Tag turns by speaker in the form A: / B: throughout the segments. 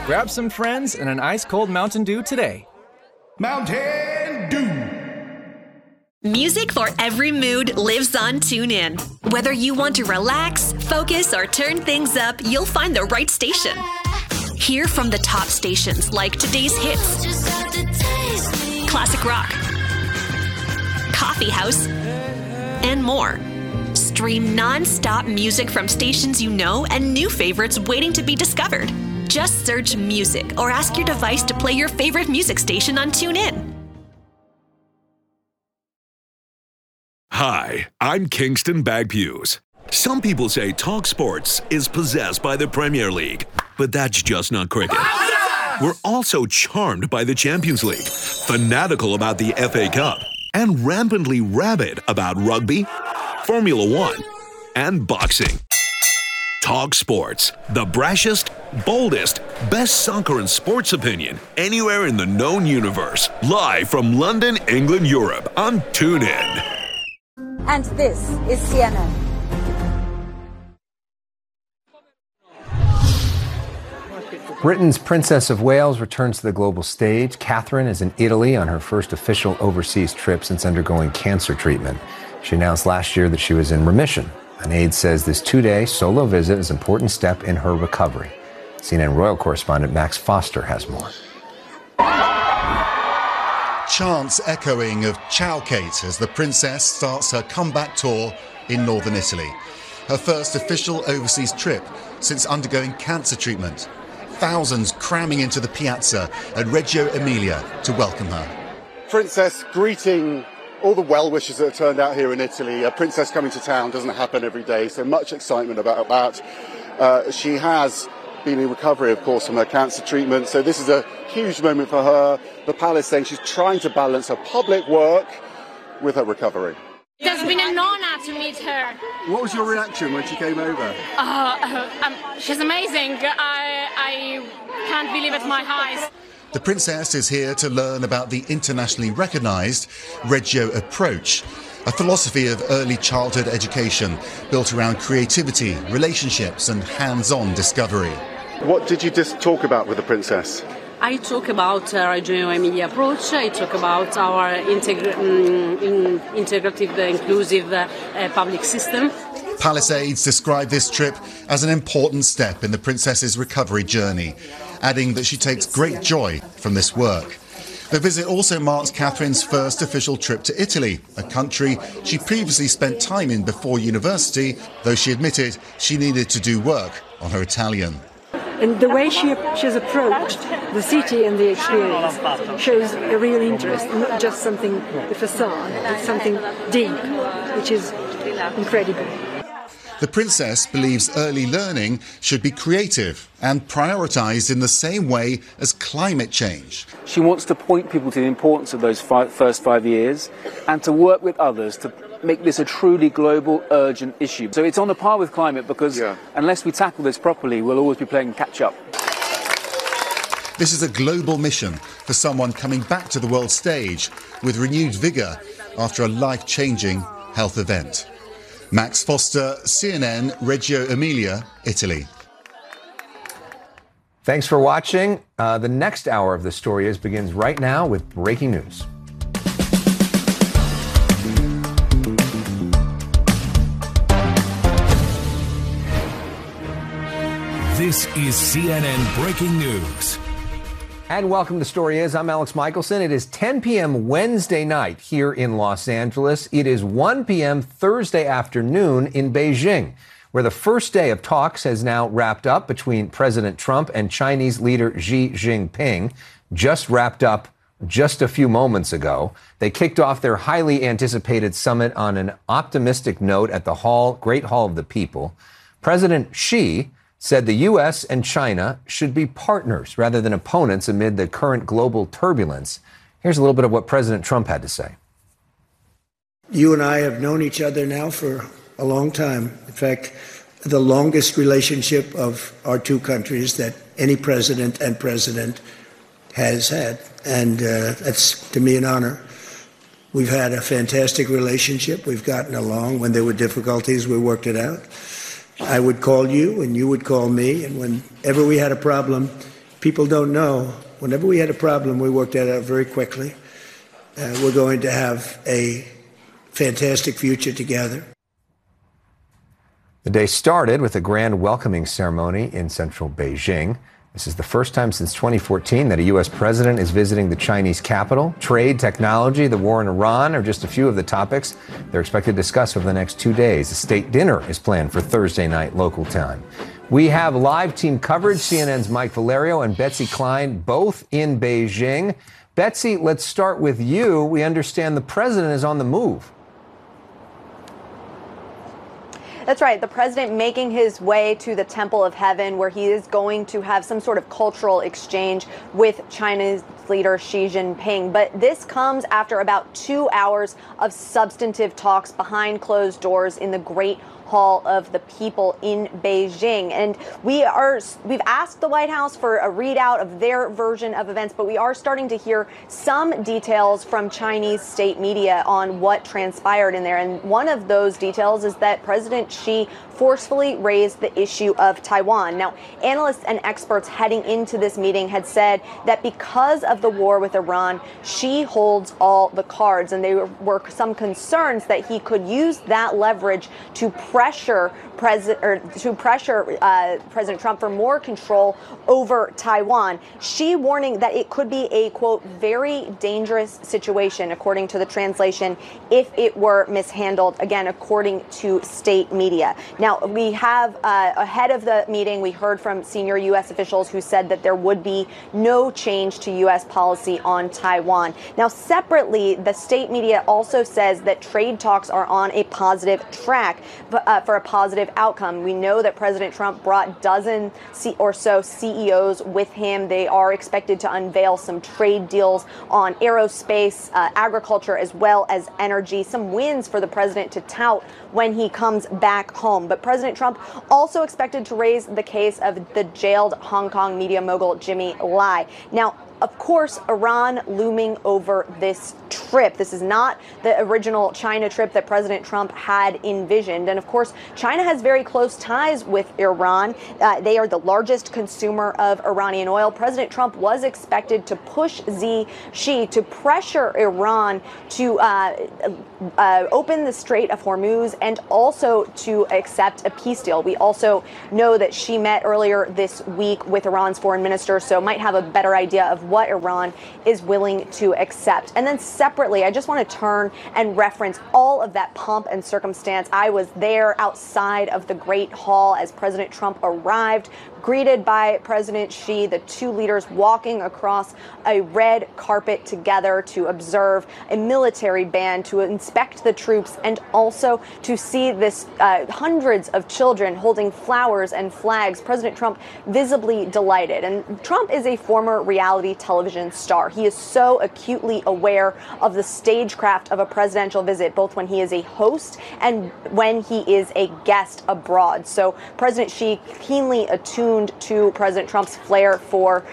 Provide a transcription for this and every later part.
A: Grab some friends and an ice-cold Mountain Dew today.
B: Mountain Dew.
C: Music for every mood lives on TuneIn. Whether you want to relax, focus, or turn things up, you'll find the right station. Hear from the top stations like today's hits, classic rock, coffee house, and more. Stream non-stop music from stations you know and new favorites waiting to be discovered. Just search music or ask your device to play your favorite music station on TuneIn.
D: Hi, I'm Kingston Bagpues. Some people say Talk Sports is possessed by the Premier League, but that's just not cricket. We're also charmed by the Champions League, fanatical about the FA Cup, and rampantly rabid about rugby, Formula One, and boxing. Talk Sports, the brashest, boldest, best soccer and sports opinion anywhere in the known universe. Live from London, England, Europe on TuneIn.
E: And this is CNN.
F: Britain's Princess of Wales returns to the global stage. Catherine is in Italy on her first official overseas trip since undergoing cancer treatment. She announced last year that she was in remission. An aide says this 2-day solo visit is an important step in her recovery. CNN royal correspondent Max Foster has more.
G: Chants echoing of Ciao Kate as the princess starts her comeback tour in northern Italy. Her first official overseas trip since undergoing cancer treatment. Thousands cramming into the piazza at Reggio Emilia to welcome her.
H: Princess greeting all the well-wishers that have turned out here in Italy. A princess coming to town doesn't happen every day, so much excitement about that. She has been in recovery, of course, from her cancer treatment, so this is a huge moment for her. The palace saying she's trying to balance her public work with her recovery.
I: It has been an honor to meet her.
H: What was your reaction when she came over?
I: She's amazing. I can't believe it, my eyes.
G: The princess is here to learn about the internationally recognised Reggio approach, a philosophy of early childhood education built around creativity, relationships and hands-on discovery.
H: What did you just talk about with the princess?
J: I talk about Reggio Emilia approach. I talk about our integrative, inclusive public system.
G: Palace aides describe this trip as an important step in the princess's recovery journey, adding that she takes great joy from this work. The visit also marks Catherine's first official trip to Italy, a country she previously spent time in before university, though she admitted she needed to do work on her Italian.
K: And the way she has approached the city and the experience shows a real interest, not just something, the facade, but something deep, which is incredible.
G: The princess believes early learning should be creative and prioritised in the same way as climate change.
L: She wants to point people to the importance of those first 5 years and to work with others to make this a truly global, urgent issue. So it's on a par with climate because unless we tackle this properly, we'll always be playing catch-up.
G: This is a global mission for someone coming back to the world stage with renewed vigour after a life-changing health event. Max Foster, CNN, Reggio Emilia, Italy.
F: Thanks for watching. The next hour of The Story Is begins right now with breaking news.
M: This is CNN Breaking News.
F: And welcome to Story Is. I'm Alex Michelson. It is 10 p.m. Wednesday night here in Los Angeles. It is 1 p.m. Thursday afternoon in Beijing, where the first day of talks has now wrapped up between President Trump and Chinese leader Xi Jinping. Just wrapped up just a few moments ago. They kicked off their highly anticipated summit on an optimistic note at the Great Hall of the People. President Xi said the U.S. and China should be partners rather than opponents amid the current global turbulence. Here's a little bit of what President Trump had to say.
N: You and I have known each other now for a long time. In fact, the longest relationship of our two countries that any president and president has had. And that's, to me, an honor. We've had a fantastic relationship. We've gotten along. When there were difficulties, we worked it out. I would call you and you would call me, and whenever we had a problem, people don't know, whenever we had a problem, we worked that out very quickly. We're going to have a fantastic future together.
F: The day started with a grand welcoming ceremony in central Beijing. This is the first time since 2014 that a U.S. president is visiting the Chinese capital. Trade, technology, the war in Iran are just a few of the topics they're expected to discuss over the next 2 days. A state dinner is planned for Thursday night local time. We have live team coverage. CNN's Mike Valerio and Betsy Klein, both in Beijing. Betsy, let's start with you. We understand the president is on the move.
O: That's right. The president making his way to the Temple of Heaven, where he is going to have some sort of cultural exchange with China's leader Xi Jinping. But this comes after about 2 hours of substantive talks behind closed doors in the Great Hall of the People in Beijing. And we've asked the White House for a readout of their version of events, but we are starting to hear some details from Chinese state media on what transpired in there. And one of those details is that President Xi forcefully raised the issue of Taiwan. Now, analysts and experts heading into this meeting had said that because of the war with Iran, Xi holds all the cards, and there were some concerns that he could use that leverage to pressure President Trump for more control over Taiwan. Xi warning that it could be a, quote, very dangerous situation, according to the translation, if it were mishandled, again, according to state media. Now, we have, ahead of the meeting, we heard from senior U.S. officials who said that there would be no change to U.S. policy on Taiwan. Now, separately, the state media also says that trade talks are on a positive track for a positive outcome. We know that President Trump brought dozen or so CEOs with him. They are expected to unveil some trade deals on aerospace, agriculture, as well as energy. Some wins for the president to tout when he comes back home. But President Trump also expected to raise the case of the jailed Hong Kong media mogul Jimmy Lai. Now, of course, Iran looming over this trip. This is not the original China trip that President Trump had envisioned. And of course, China has very close ties with Iran. They are the largest consumer of Iranian oil. President Trump was expected to push Xi to pressure Iran to open the Strait of Hormuz and also to accept a peace deal. We also know that Xi met earlier this week with Iran's foreign minister, so might have a better idea of what Iran is willing to accept. And then separately, I just want to turn and reference all of that pomp and circumstance. I was there outside of the Great Hall as President Trump arrived, greeted by President Xi, the two leaders walking across a red carpet together to observe a military band, to inspect the troops, and also to see this hundreds of children holding flowers and flags. President Trump visibly delighted. And Trump is a former reality television star. He is so acutely aware of the stagecraft of a presidential visit, both when he is a host and when he is a guest abroad. So President Xi, keenly attuned to President Trump's flair for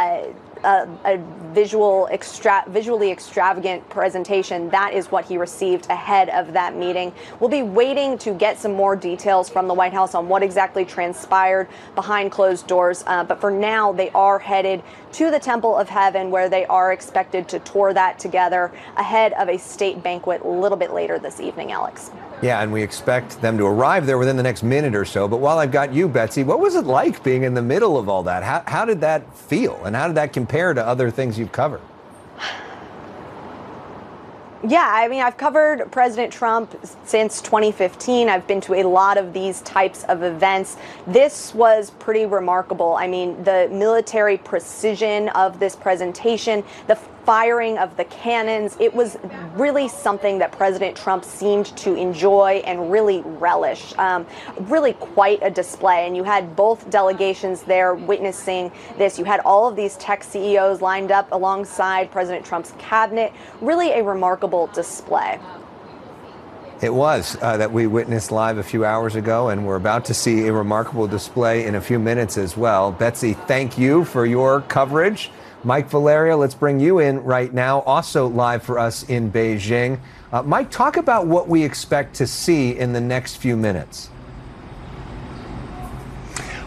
O: a visually extravagant presentation. That is what he received ahead of that meeting. We'll be waiting to get some more details from the White House on what exactly transpired behind closed doors. But for now, they are headed to the Temple of Heaven, where they are expected to tour that together ahead of a state banquet a little bit later this evening, Alex.
F: Yeah, and we expect them to arrive there within the next minute or so. But while I've got you, Betsy, what was it like being in the middle of all that? How did that feel? And how did that compare to other things you've covered?
O: Yeah, I mean, I've covered President Trump since 2015. I've been to a lot of these types of events. This was pretty remarkable. I mean, the military precision of this presentation, the firing of the cannons, it was really something that President Trump seemed to enjoy and really relish. Really quite a display. And you had both delegations there witnessing this. You had all of these tech CEOs lined up alongside President Trump's cabinet. Really a remarkable display.
F: It was that we witnessed live a few hours ago, and we're about to see a remarkable display in a few minutes as well. Betsy, thank you for your coverage. Mike Valerio, let's bring you in right now, also live for us in Beijing. Mike, talk about what we expect to see in the next few minutes.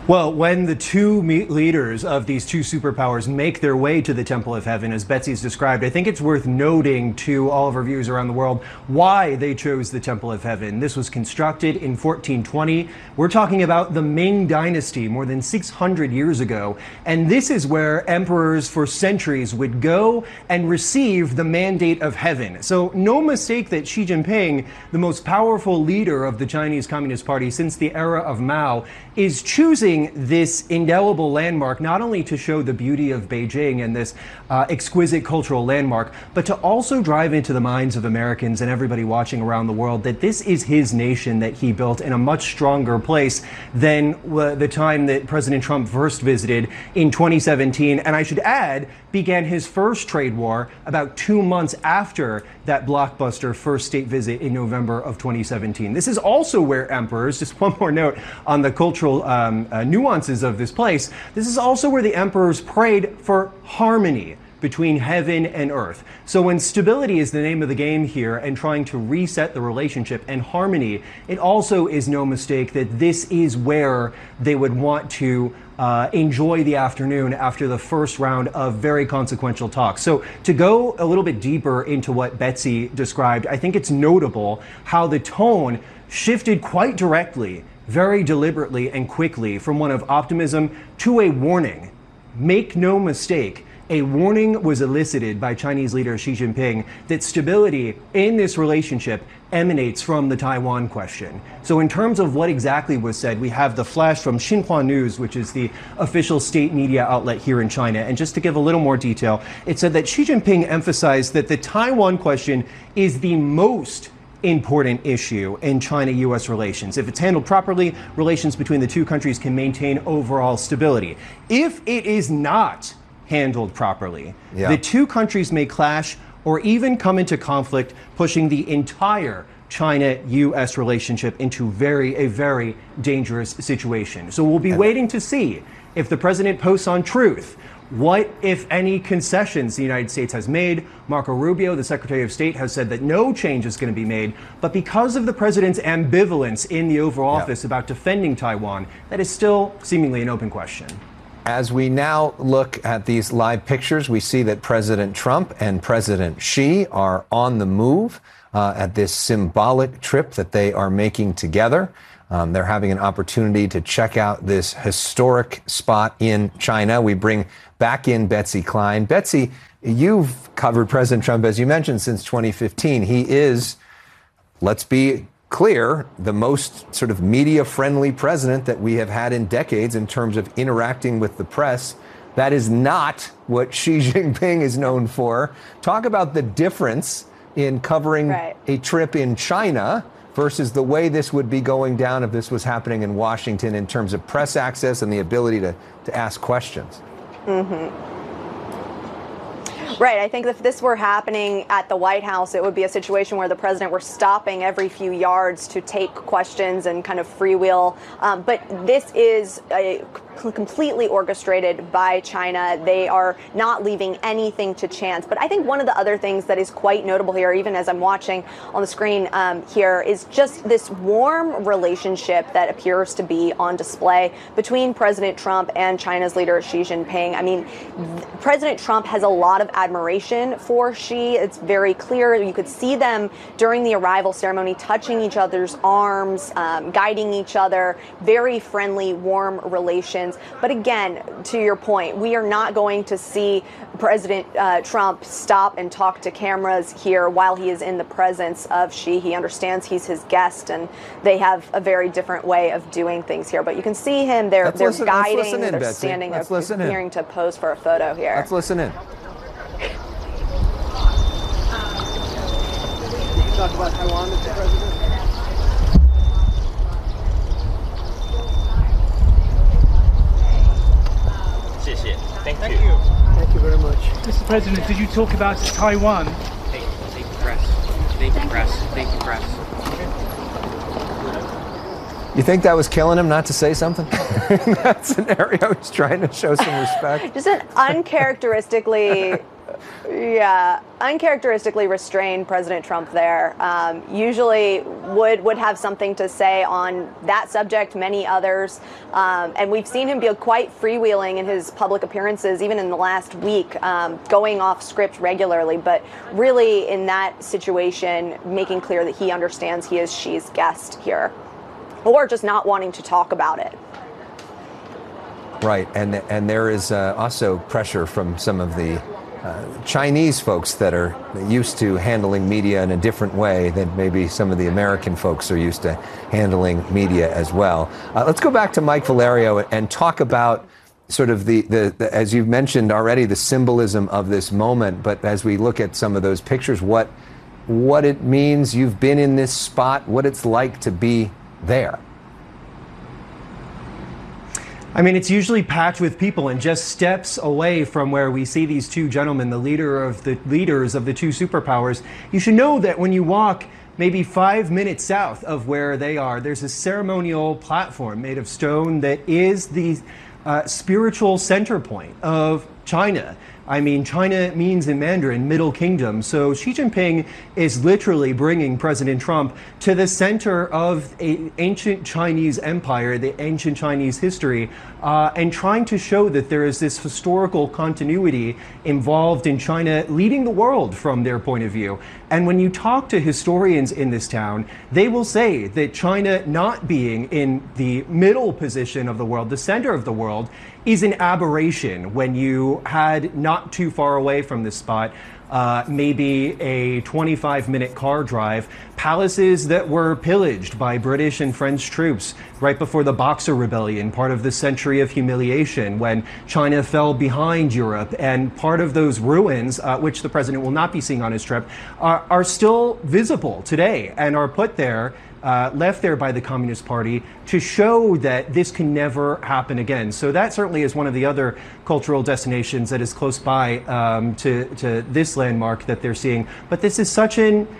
P: Well, when the two leaders of these two superpowers make their way to the Temple of Heaven, as Betsy's described, I think it's worth noting to all of our viewers around the world why they chose the Temple of Heaven. This was constructed in 1420. We're talking about the Ming Dynasty more than 600 years ago. And this is where emperors for centuries would go and receive the mandate of heaven. So no mistake that Xi Jinping, the most powerful leader of the Chinese Communist Party since the era of Mao, is choosing this indelible landmark not only to show the beauty of Beijing and this exquisite cultural landmark, but to also drive into the minds of Americans and everybody watching around the world that this is his nation that he built in a much stronger place than the time that President Trump first visited in 2017. And I should add, began his first trade war about 2 months after that blockbuster first state visit in November of 2017. This is also where emperors, just one more note on the cultural nuances of this place, this is also where the emperors prayed for harmony between heaven and earth. So when stability is the name of the game here and trying to reset the relationship and harmony, it also is no mistake that this is where they would want to enjoy the afternoon after the first round of very consequential talks. So to go a little bit deeper into what Betsy described, I think it's notable how the tone shifted quite directly, very deliberately and quickly from one of optimism to a warning. Make no mistake, a warning was elicited by Chinese leader Xi Jinping that stability in this relationship emanates from the Taiwan question. So in terms of what exactly was said, we have the flash from Xinhua News, which is the official state media outlet here in China. And just to give a little more detail, it said that Xi Jinping emphasized that the Taiwan question is the most important issue in China-U.S. relations. If it's handled properly, relations between the two countries can maintain overall stability. If it is not handled properly, the two countries may clash or even come into conflict, pushing the entire China-U.S. relationship into a very dangerous situation. So we'll be waiting to see if the president posts on Truth what, if any, concessions the United States has made. Marco Rubio, the Secretary of State, has said that no change is going to be made. But because of the president's ambivalence in the Oval Office about defending Taiwan, that is still seemingly an open question.
F: As we now look at these live pictures, we see that President Trump and President Xi are on the move at this symbolic trip that they are making together. They're having an opportunity to check out this historic spot in China. We bring back in Betsy Klein. Betsy, you've covered President Trump, as you mentioned, since 2015. He is, let's be clear, the most sort of media-friendly president that we have had in decades in terms of interacting with the press. That is not what Xi Jinping is known for. Talk about the difference in covering a trip in China versus the way this would be going down if this was happening in Washington in terms of press access and the ability to ask questions.
O: Right. I think if this were happening at the White House, it would be a situation where the president were stopping every few yards to take questions and kind of freewheel. But this is completely orchestrated by China. They are not leaving anything to chance. But I think one of the other things that is quite notable here, even as I'm watching on the screen here, is just this warm relationship that appears to be on display between President Trump and China's leader Xi Jinping. I mean, President Trump has a lot of admiration for Xi. It's very clear. You could see them during the arrival ceremony touching each other's arms, guiding each other, very friendly, warm relations. But again, to your point, we are not going to see President Trump stop and talk to cameras here while he is in the presence of Xi. He understands he's his guest, and they have a very different way of doing things here. But you can see him, they're guiding, they're standing, they're appearing to pose for a photo here.
F: Let's listen in.
Q: Talk about Taiwan, Mr. President.
R: Thank you.
Q: Thank you very much.
R: Mr. President, did you talk about Taiwan? Thank you, press. Thank you, press. Thank you, press.
F: You think that was killing him not to say something? In that scenario, he's trying to show some respect.
O: Just an uncharacteristically restrained President Trump there. Usually would have something to say on that subject, many others. And we've seen him be quite freewheeling in his public appearances, even in the last week, going off script regularly. But really, in that situation, making clear that he understands he is Xi's guest here, or just not wanting to talk about it.
F: Right, and there is also pressure from some of the Chinese folks that are used to handling media in a different way than maybe some of the American folks are used to handling media as well. Let's go back to Mike Valerio and talk about sort of the as you've mentioned already, the symbolism of this moment. But as we look at some of those pictures, what it means, you've been in this spot, what it's like to be there.
P: I mean, it's usually packed with people, and just steps away from where we see these two gentlemen, the leaders of the two superpowers, you should know that when you walk maybe 5 minutes south of where they are, there's a ceremonial platform made of stone that is the spiritual center point of China. I mean, China means in Mandarin Middle Kingdom. So Xi Jinping is literally bringing President Trump to the center of an ancient Chinese empire, the ancient Chinese history, and trying to show that there is this historical continuity involved in China leading the world from their point of view. And when you talk to historians in this town, they will say that China not being in the middle position of the world, the center of the world, is an aberration. When you had not too far away from this spot, maybe a 25-minute car drive, palaces that were pillaged by British and French troops right before the Boxer Rebellion, part of the century of humiliation when China fell behind Europe. And part of those ruins, which the president will not be seeing on his trip, are still visible today and are put there, left there by the Communist Party to show that this can never happen again. So that certainly is one of the other cultural destinations that is close by to this landmark that they're seeing. But this is such an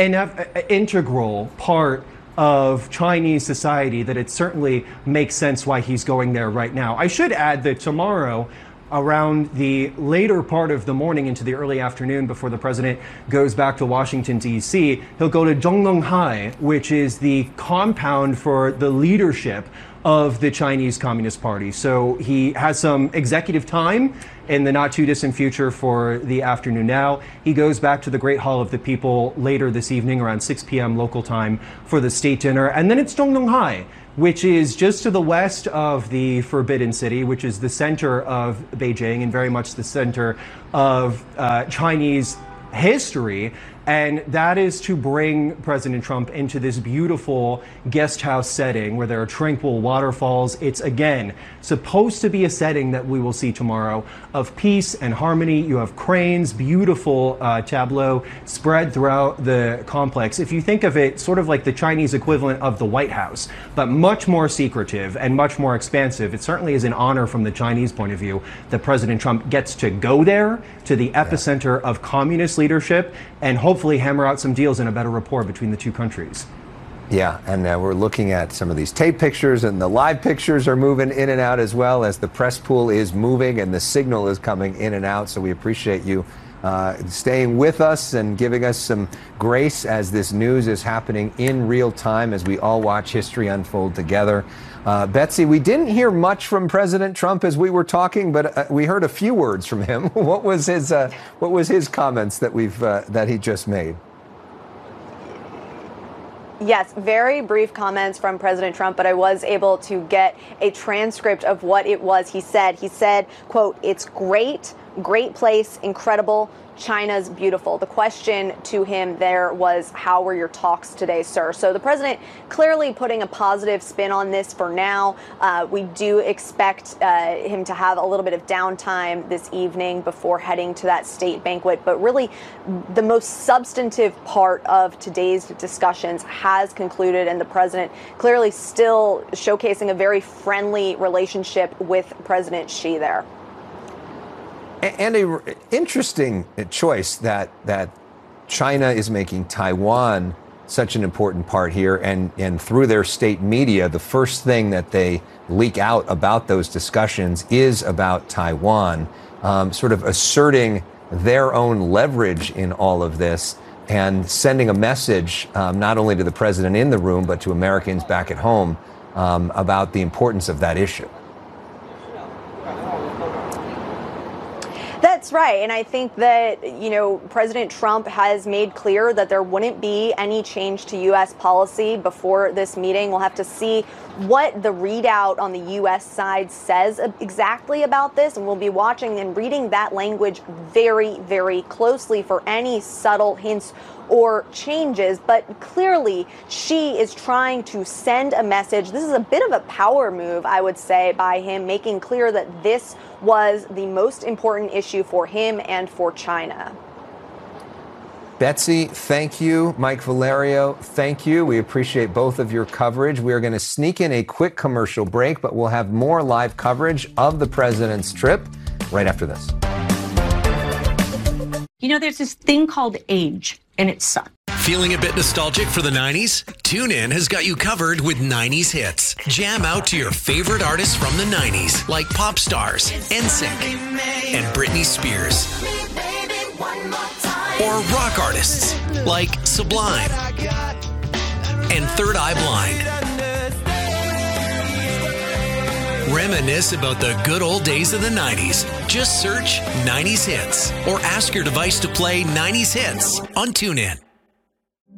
P: integral part of Chinese society that it certainly makes sense why he's going there right now. I should add that tomorrow, around the later part of the morning into the early afternoon before the president goes back to Washington, D.C., he'll go to Zhongnanhai, which is the compound for the leadership of the Chinese Communist Party. So he has some executive time in the not too distant future for the afternoon now. He goes back to the Great Hall of the People later this evening around 6 p.m. local time for the state dinner. And then it's Zhongnanhai, which is just to the west of the Forbidden City, which is the center of Beijing and very much the center of Chinese history. And that is to bring President Trump into this beautiful guest house setting where there are tranquil waterfalls. It's, again, supposed to be a setting that we will see tomorrow of peace and harmony. You have cranes, beautiful tableau spread throughout the complex. If you think of it sort of like the Chinese equivalent of the White House, but much more secretive and much more expansive, it certainly is an honor from the Chinese point of view that President Trump gets to go there to the epicenter of communist leadership and hopefully hammer out some deals and a better rapport between the two countries.
F: Yeah, and we're looking at some of these tape pictures, and the live pictures are moving in and out as well as the press pool is moving and the signal is coming in and out. So we appreciate you staying with us and giving us some grace as this news is happening in real time as we all watch history unfold together. Betsy, we didn't hear much from President Trump as we were talking, but we heard a few words from him. What was his comments that he just made?
O: Yes, very brief comments from President Trump, but I was able to get a transcript of what it was he said. He said, quote, "It's great, great place, incredible. China's beautiful." The question to him there was, how were your talks today, sir? So the president clearly putting a positive spin on this for now. We do expect him to have a little bit of downtime this evening before heading to that state banquet. But really, the most substantive part of today's discussions has concluded, and the president clearly still showcasing a very friendly relationship with President Xi there.
F: And an interesting choice that China is making Taiwan such an important part here. And through their state media, the first thing that they leak out about those discussions is about Taiwan, sort of asserting their own leverage in all of this and sending a message not only to the president in the room, but to Americans back at home about the importance of that issue.
O: That's right. And I think that, President Trump has made clear that there wouldn't be any change to U.S. policy before this meeting. We'll have to see what the readout on the U.S. side says exactly about this. And we'll be watching and reading that language very, very closely for any subtle hints or changes. But clearly, Xi is trying to send a message. This is a bit of a power move, I would say, by him, making clear that this was the most important issue for him and for China.
F: Betsy, thank you. Mike Valerio, thank you. We appreciate both of your coverage. We are going to sneak in a quick commercial break, but we'll have more live coverage of the president's trip right after this.
S: There's this thing called age, and it sucks.
T: Feeling a bit nostalgic for the 90s? TuneIn has got you covered with 90s hits. Jam out to your favorite artists from the 90s, like pop stars, NSYNC, and Britney Spears. Or rock artists, like Sublime and Third Eye Blind. Reminisce about the good old days of the 90s. Just search 90s Hits or ask your device to play 90s Hits on TuneIn.